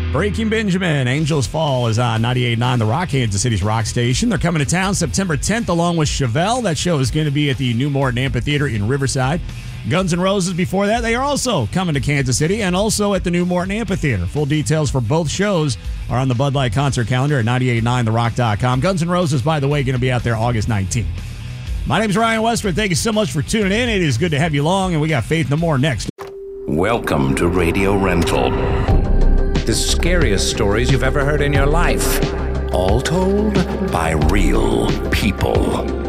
Breaking Benjamin, Angels Fall is on 98.9 The Rock, Kansas City's rock station. They're coming to town September 10th along with Chevelle. That show is going to be at the New Morton Amphitheater in Riverside. Guns N' Roses before that, they are also coming to Kansas City and also at the New Morton Amphitheater. Full details for both shows are on the Bud Light concert calendar at 989therock.com. Guns N' Roses, by the way, going to be out there August 19th. My name is Ryan Westford. Thank you so much for tuning in. It is good to have you along, and we got Faith No More next. Welcome to Radio Rental. The scariest stories you've ever heard in your life. All told by real people.